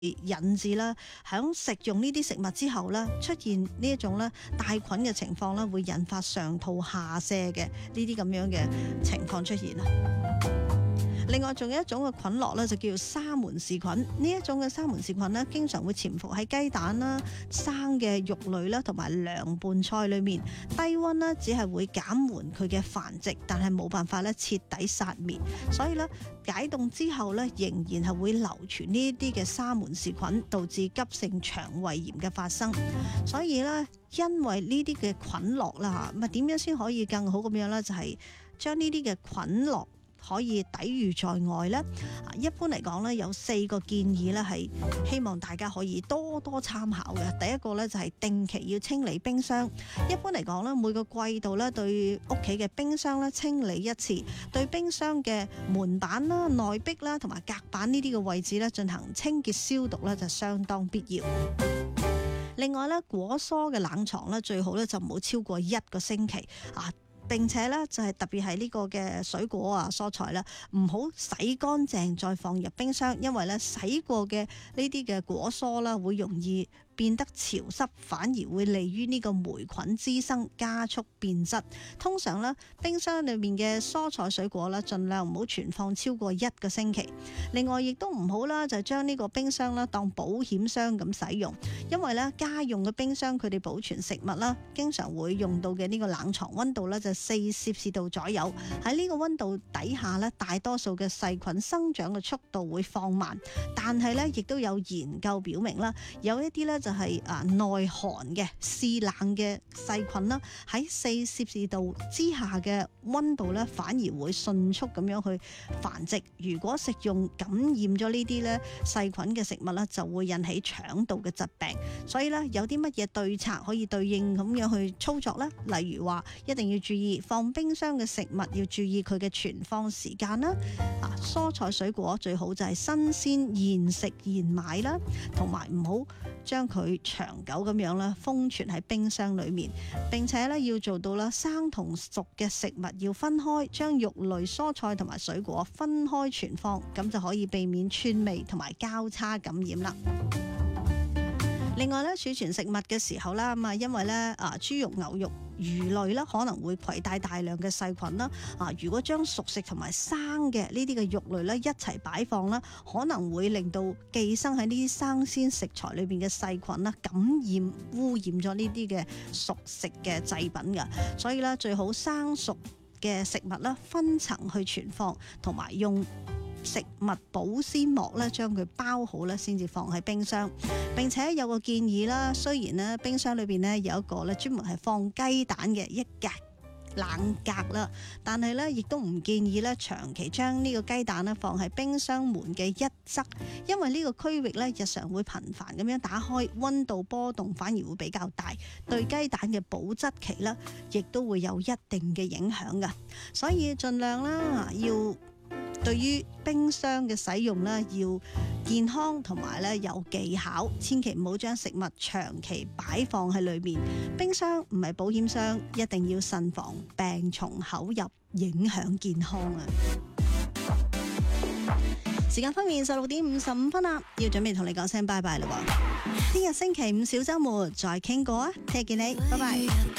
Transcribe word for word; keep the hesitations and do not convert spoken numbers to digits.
引致啦，響食用呢啲食物之後咧，出現呢一種咧帶菌嘅情況咧，會引發上吐下瀉嘅呢啲咁樣嘅情況出現啊。另外仲有一種嘅菌落咧，就叫做沙門氏菌。呢一種嘅沙門氏菌咧，經常會潛伏喺雞蛋啦、生嘅肉類啦，同埋涼拌菜裏面。低温呢，只係會減緩佢嘅繁殖，但係冇辦法咧徹底殺滅。所以咧解凍之後咧，仍然係會流傳呢啲嘅沙門氏菌，導致急性腸胃炎嘅發生。所以咧，因為呢啲嘅菌落啦嚇，咁啊點樣先可以更好咁樣咧？就係將呢啲嘅菌落可以抵禦在外呢。一般嚟講呢，有四個建議呢，係希望大家可以多多參考嘅。第一個呢，就係定期要清理冰箱。一般嚟講呢，每個季度呢，對屋企嘅冰箱呢清理一次，對冰箱嘅門板啦、內壁啦同埋隔板呢啲嘅位置呢進行清潔消毒呢，就相當必要。另外呢，果蔬嘅冷藏呢，最好呢就唔好超過一個星期啊。並且咧就係特別係呢個嘅水果啊、蔬菜啦，唔好洗乾淨再放入冰箱，因為咧洗過嘅呢啲嘅果蔬啦，會容易變得潮濕，反而會利於呢個霉菌滋生，加速變質。通常咧，冰箱裏面嘅蔬菜水果啦，盡量唔好存放超過一個星期。另外，亦都唔好啦，就將呢個冰箱啦當保險箱咁使用，因為咧家用嘅冰箱佢哋保存食物啦，經常會用到嘅呢個冷藏溫度咧就四攝氏度左右。喺呢個溫度底下咧，大多數嘅細菌生長嘅速度會放慢，但係咧亦都有研究表明啦，有一啲咧就係啊耐寒嘅嗜冷嘅細菌啦，喺四攝氏度之下嘅溫度咧，反而會迅速咁樣去繁殖。如果食用感染咗呢啲咧細菌嘅食物咧，就會引起腸道嘅疾病。所以咧，有啲乜嘢對策可以對應咁樣去操作呢？例如話，一定要注意放冰箱嘅食物要注意佢嘅存放時間啦。啊，蔬菜水果最好就係新鮮現食現買啦，同埋唔好將佢長久咁樣啦封存喺冰箱裏面。並且咧要做到啦生同熟嘅食物要分開，將肉類、蔬菜同埋水果分開存放，咁就可以避免串味同埋交叉感染啦。另外咧，儲存食物嘅時候啦，咁啊，因為咧啊，豬肉、牛肉、魚類啦，可能會攜帶大量嘅細菌啦。啊，如果將熟食同埋生嘅呢啲嘅肉類咧一齊擺放啦，可能會令到寄生喺呢啲生鮮食材裏邊嘅細菌啦，感染污染咗呢啲嘅熟食嘅製品㗎。所以咧，最好生熟嘅食物啦，分層去存放，同埋用食物保鮮膜咧，將佢包好咧，先至放喺冰箱。並且有個建議啦，雖然咧冰箱裏邊咧有一個咧專門係放雞蛋嘅一格冷格啦，但係咧亦都唔建議咧長期將呢個雞蛋咧放喺冰箱門嘅一側，因為呢個區域咧日常會頻繁咁樣打開，溫度波動反而會比較大，對雞蛋嘅保質期咧亦都會有一定嘅影響㗎。所以盡量啦要對於冰箱嘅使用咧，要健康同埋咧有技巧，千祈唔好將食物長期擺放喺裏面。冰箱唔係保險箱，一定要慎防病從口入，影響健康啊！時間方面，十六點五十五分啦，要準備同你講聲拜拜啦喎！聽日星期五小週末再傾過啊，聽日見你，拜拜。